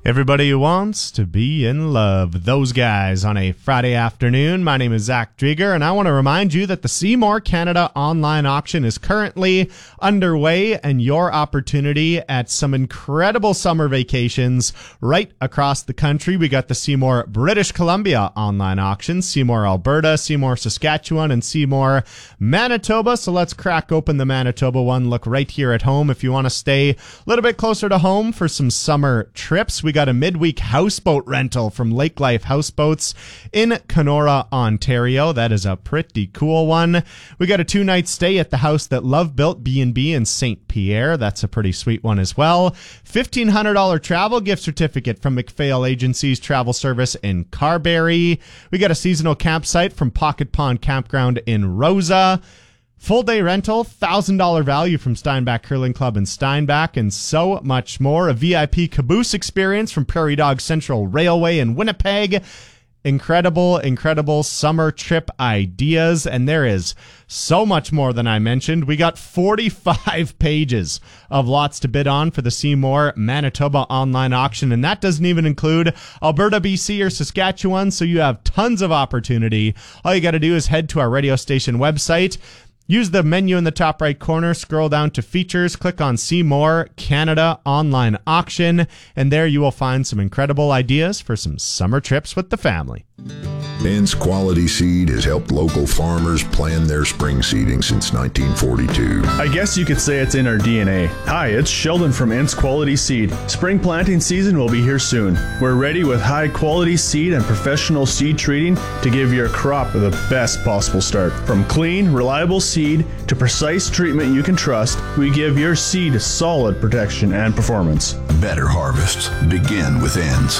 Everybody who wants to be in love. Those guys on a Friday afternoon. My name is Zach Drieger, and I want to remind you that the Seymour Canada online auction is currently underway, and your opportunity at some incredible summer vacations right across the country. We got the Seymour British Columbia online auction, Seymour Alberta, Seymour Saskatchewan, and Seymour Manitoba. So let's crack open the Manitoba one. Look right here at home if you want to stay a little bit closer to home for some summer trips. We got a midweek houseboat rental from Lake Life Houseboats in Kenora, Ontario. That is a pretty cool one. We got a 2-night stay at the house that Love Built B&B in St. Pierre. That's a pretty sweet one as well. $1,500 travel gift certificate from McPhail Agencies Travel Service in Carberry. We got a seasonal campsite from Pocket Pond Campground in Rosa. Full day rental, $1,000 value from Steinbach Curling Club in Steinbach, and so much more. A VIP caboose experience from Prairie Dog Central Railway in Winnipeg. Incredible summer trip ideas, and there is so much more than I mentioned. We got 45 pages of lots to bid on for the Seymour Manitoba online auction, and that doesn't even include Alberta, BC, or Saskatchewan, so you have tons of opportunity. All you got to do is head to our radio station website. Use the menu in the top right corner, scroll down to features, click on Seymour Canada Online Auction, and there you will find some incredible ideas for some summer trips with the family. Ends Quality Seed has helped local farmers plan their spring seeding since 1942. I guess you could say it's in our DNA. Hi, it's Sheldon from Ends Quality Seed. Spring planting season will be here soon. We're ready with high quality seed and professional seed treating to give your crop the best possible start. From clean, reliable seed to precise treatment you can trust, we give your seed solid protection and performance. Better harvests begin with Ends.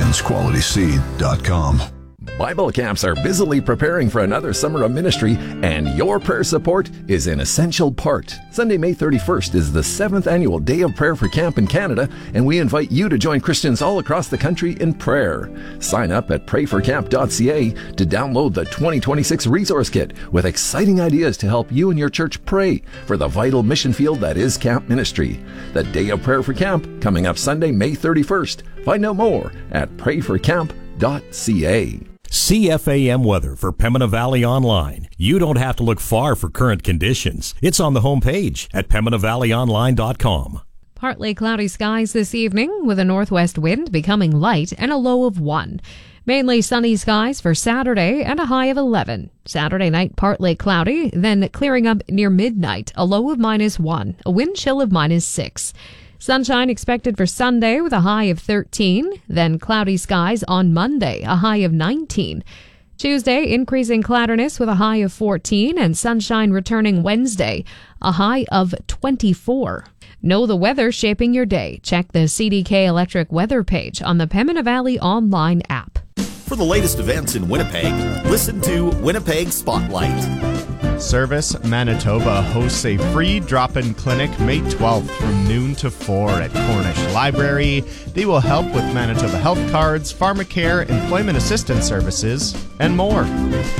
EndsQualitySeed.com. Bible camps are busily preparing for another summer of ministry, and your prayer support is an essential part. Sunday, May 31st is the 7th annual Day of Prayer for Camp in Canada, and we invite you to join Christians all across the country in prayer. Sign up at prayforcamp.ca to download the 2026 resource kit with exciting ideas to help you and your church pray for the vital mission field that is camp ministry. The Day of Prayer for Camp coming up Sunday, May 31st. Find out more at prayforcamp.ca. CFAM weather for Pembina Valley Online. You don't have to look far for current conditions. It's on the homepage at PembinaValleyOnline.com. Partly cloudy skies this evening with a northwest wind becoming light and a low of 1. Mainly sunny skies for Saturday and a high of 11. Saturday night partly cloudy, then clearing up near midnight, a low of -1, a wind chill of -6. Sunshine expected for Sunday with a high of 13, then cloudy skies on Monday, a high of 19. Tuesday, increasing cloudiness with a high of 14, and sunshine returning Wednesday, a high of 24. Know the weather shaping your day. Check the CDK Electric weather page on the Pembina Valley Online app. For the latest events in Winnipeg, listen to Winnipeg Spotlight. Service Manitoba hosts a free drop-in clinic May 12th from noon to 4 at Cornish Library. They will help with Manitoba health cards, pharmacare, employment assistance services, and more.